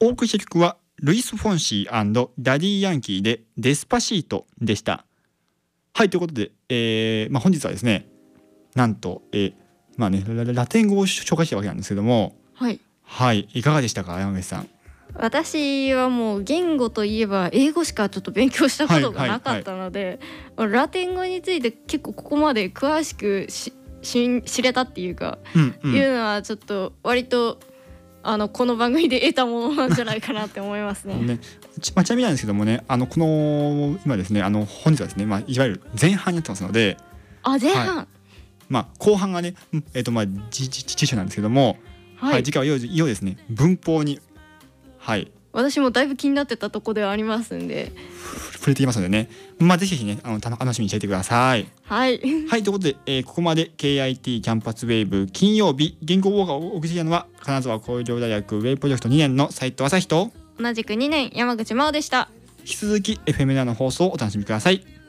お送りした曲はルイス・フォンシー&ダディ・ヤンキーでデスパシートでした。はい、ということで、本日はですね、なんと、ラテン語を紹介したわけなんですけども、 はい、 はい、いかがでしたか、山口さん。 私はもう言語といえば英語しかちょっと勉強したことがなかったので、ラテン語について結構ここまで詳しく知れたっていうか、いうのはちょっと割とこの番組で得たものなんじゃないかなって思いますね。 ちなみになんですけどもね、この今ですね、本日はですね、いわゆる前半になってますので、 前半、 後半がね、辞書なんですけども、次回はいよいよですね、文法に、 私もだいぶ気になってたとこではありますんで触れていますのでね、ぜひね、楽しみにしていてください。はい、ということで、ここまで KIT キャンパスウェーブ金曜日言語ウォーカーをお送りしたのは金沢工業大学ウェイプロジェクト2年の斉藤朝日と、 同じく2年山口真央でした。 引き続き FM 7の放送をお楽しみください。